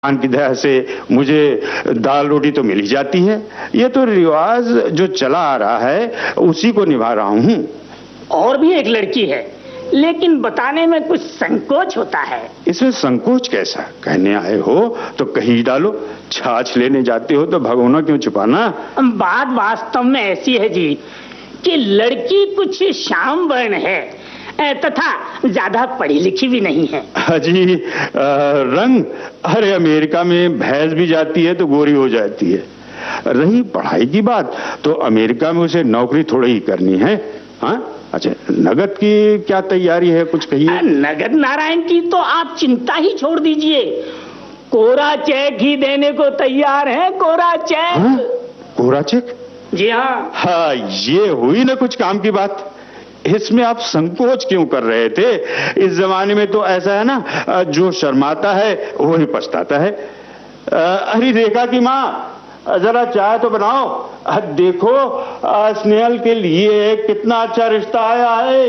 भगवान की दया से मुझे दाल रोटी तो मिल ही जाती है। ये तो रिवाज जो चला आ रहा है उसी को निभा रहा हूँ। और भी एक लड़की है, लेकिन बताने में कुछ संकोच होता है। इसमें संकोच कैसा? कहने आए हो तो कहीं डालो, छाछ लेने जाते हो तो भगोना क्यों छुपाना? बात वास्तव में ऐसी है जी कि लड़की कुछ श्याम वर्ण है तथा ज्यादा पढ़ी लिखी भी नहीं है। जी रंग? अरे अमेरिका में भैंस भी जाती है तो गोरी हो जाती है। रही पढ़ाई की बात तो अमेरिका में उसे नौकरी थोड़ी ही करनी है। हाँ अच्छा, नगद की क्या तैयारी है, कुछ कहिए। नगद नारायण की तो आप चिंता ही छोड़ दीजिए, कोरा चेक ही देने को तैयार है। कोरा चेक। हाँ? कोरा चेक? जी हाँ। हाँ, ये हुई ना कुछ काम की बात। इसमें आप संकोच क्यों कर रहे थे? इस जमाने में तो ऐसा है ना, जो शर्माता है वही पछताता है। अरे रेखा की माँ, जरा चाय तो बनाओ। देखो स्नेहल के लिए कितना अच्छा रिश्ता आया है।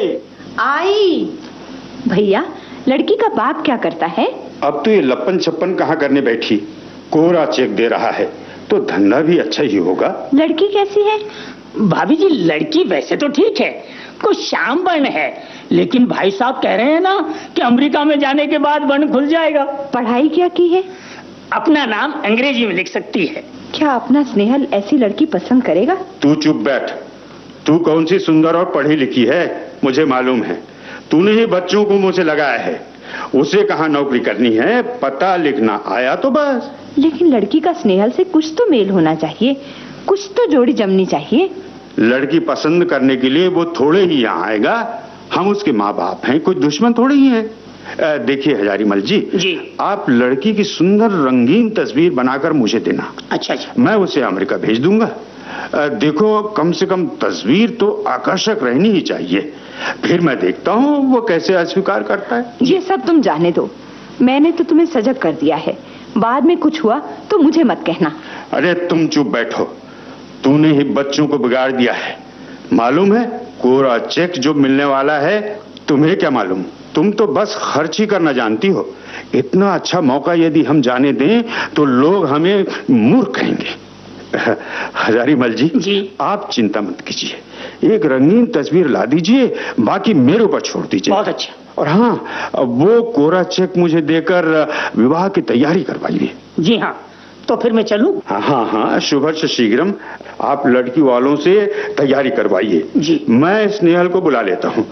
आई भैया, लड़की का बाप क्या करता है? अब तो ये लप्पन छप्पन कहाँ करने बैठी, कोरा चेक दे रहा है तो धंधा भी अच्छा ही होगा। लड़की कैसी है? भाभी जी, लड़की वैसे तो ठीक है, कुछ श्याम वर्ण है, लेकिन भाई साहब कह रहे हैं ना कि अमेरिका में जाने के बाद वर्ण खुल जाएगा। पढ़ाई क्या की है? अपना नाम अंग्रेजी में लिख सकती है। क्या अपना स्नेहल ऐसी लड़की पसंद करेगा? तू चुप बैठ। तू कौन सी सुंदर और पढ़ी लिखी है, मुझे मालूम है। तूने ही बच्चों को मुंह से लगाया है। उसे कहाँ नौकरी करनी है, पता लिखना आया तो बस। लेकिन लड़की का स्नेहल से कुछ तो मेल होना चाहिए, कुछ तो जोड़ी जमनी चाहिए। लड़की पसंद करने के लिए वो थोड़े ही यहाँ आएगा। हम उसके माँ बाप हैं, कोई दुश्मन थोड़े ही है। देखिए हजारीमल जी, आप लड़की की सुंदर रंगीन तस्वीर बनाकर मुझे देना। अच्छा, मैं उसे अमेरिका भेज दूंगा। देखो कम से कम तस्वीर तो आकर्षक रहनी ही चाहिए, फिर मैं देखता हूँ वो कैसे अस्वीकार करता है। ये सब तुम जाने दो, मैंने तो तुम्हें सजग कर दिया है, बाद में कुछ हुआ तो मुझे मत कहना। अरे तुम चुप बैठो, तूने ही बच्चों को बिगाड़ दिया है। मालूम है कोरा चेक जो मिलने वाला है, तुम्हें क्या मालूम? तुम तो बस खर्च ही करना जानती हो। इतना अच्छा मौका यदि हम जाने दें तो लोग हमें मूर्ख कहेंगे। हजारीमल जी, आप चिंता मत कीजिए, एक रंगीन तस्वीर ला दीजिए, बाकी मेरे ऊपर छोड़ दीजिए। बहुत अच्छा। और हाँ, वो कोरा चेक मुझे देकर विवाह की तैयारी करवाइए। जी हाँ, तो फिर मैं चलूं? हाँ, शुभस्य शीघ्रम। आप लड़की वालों से तैयारी करवाइए जी। मैं स्नेहल को बुला लेता हूँ।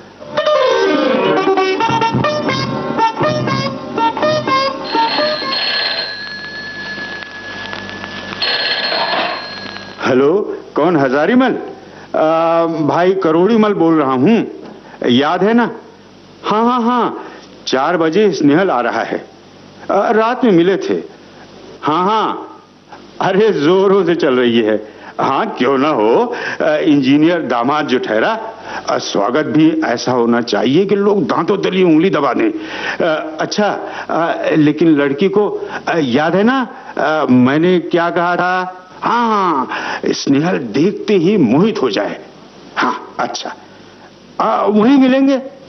हेलो, कौन? हजारीमल? भाई करोड़ीमल बोल रहा हूँ, याद है ना? हाँ, 4 बजे स्नेहल आ रहा है। रात में मिले थे। हाँ, अरे जोरों से चल रही है। हाँ क्यों ना हो, इंजीनियर दामाद जो ठहरा, स्वागत भी ऐसा होना चाहिए कि लोग दांतों तली उंगली दबा दें। अच्छा, लेकिन लड़की को याद है ना मैंने क्या कहा था? हाँ, स्नेहल देखते ही मोहित हो जाए। हाँ अच्छा, वहीं मिलेंगे।